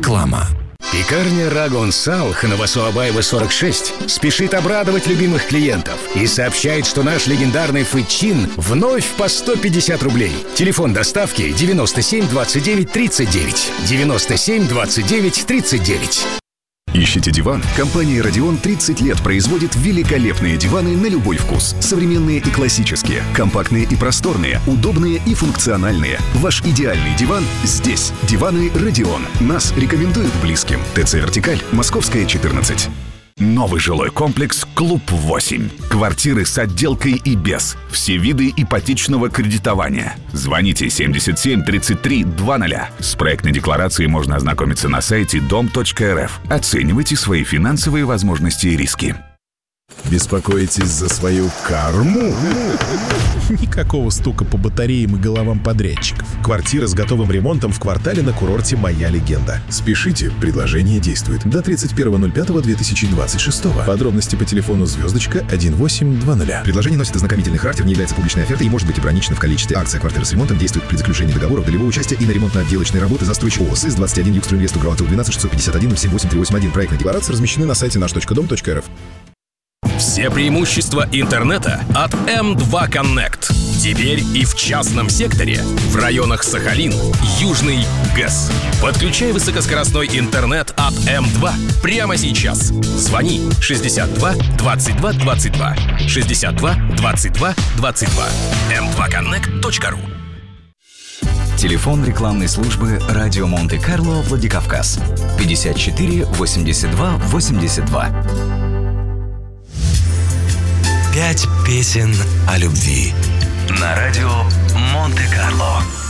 Реклама. Пекарня Рагон Салх на Васуабаева 46 спешит обрадовать любимых клиентов и сообщает, что наш легендарный фычин вновь по 150 рублей. Телефон доставки 97 29 39. 97 29 39. Ищете диван? Компания «Родион» 30 лет производит великолепные диваны на любой вкус. Современные и классические, компактные и просторные, удобные и функциональные. Ваш идеальный диван здесь. Диваны «Родион». Нас рекомендуют близким. ТЦ «Вертикаль», Московская, 14. Новый жилой комплекс «Клуб-8». Квартиры с отделкой и без. Все виды ипотечного кредитования. Звоните 77 33 00. С проектной декларацией можно ознакомиться на сайте dom.rf. Оценивайте свои финансовые возможности и риски. Беспокоитесь за свою карму? Никакого стука по батареям и головам подрядчиков. Квартира с готовым ремонтом в квартале на курорте «Моя легенда». Спешите, предложение действует до 31.05.2026. Подробности по телефону *1820. Предложение носит ознакомительный характер, не является публичной офертой и может быть ограничено в количестве. Акция «Квартира с ремонтом» действует при заключении договора долевого участия и на ремонтно-отделочные работы застройщик ООО «СИС 21 Югстринвест Угроватыл 12 651 078 381». Проектная декларация размещены на сайте наш.дом.рф. Все преимущества интернета от М2 Connect. Теперь и в частном секторе, в районах Сахалин, Южный ГЭС. Подключай высокоскоростной интернет от М2 прямо сейчас. Звони 62 22 22. 62 22 22. m2connect.ru. Телефон рекламной службы «Радио Монте-Карло» Владикавказ 54 82 82. 5 песен о любви на радио Монте-Карло.